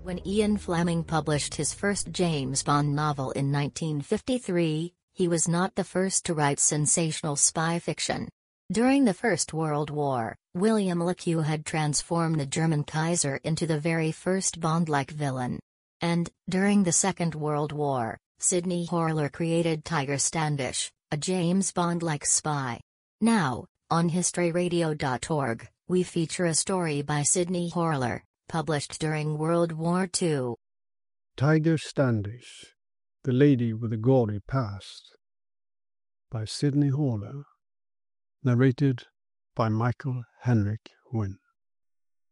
When Ian Fleming published his first James Bond novel in 1953, he was not the first to write sensational spy fiction. During the First World War, William Le Queux had transformed the German Kaiser into the very first Bond-like villain. And, during the Second World War, Sidney Horler created Tiger Standish, a James Bond-like spy. Now, on historyradio.org, we feature a story by Sidney Horler, published during World War II. Tiger Standish, The Lady with the Gaudy Past, by Sidney Horler. Narrated by Michael Henrik Wynne.